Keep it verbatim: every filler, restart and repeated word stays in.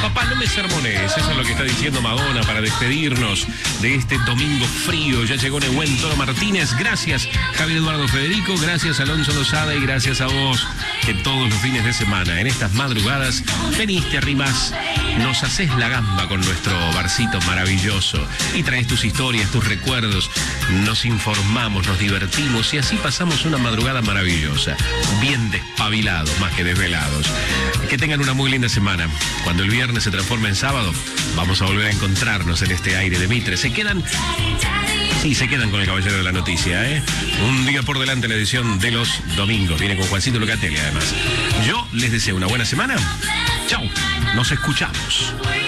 Papá, no me sermones. Eso es lo que está diciendo Madonna para despedirnos de este domingo frío. Ya llegó Nehuen Toro Martínez. Gracias, Javier Eduardo Federico. Gracias, Alonso Lozada. Y gracias a vos, que todos los fines de semana, en estas madrugadas, venís, te arrimás, nos haces la gamba con nuestro barcito maravilloso y traes tus historias, tus recuerdos, nos informamos, nos divertimos y así pasamos una madrugada maravillosa, bien despabilados más que desvelados. Que tengan una muy linda semana. Cuando el viernes se transforme en sábado, vamos a volver a encontrarnos en este aire de Mitre. Se quedan... Sí, se quedan con el Caballero de la Noticia, ¿eh? Un día por delante la edición de los domingos. Viene con Juancito Locatelli, además. Yo les deseo una buena semana. Chau, nos escuchamos.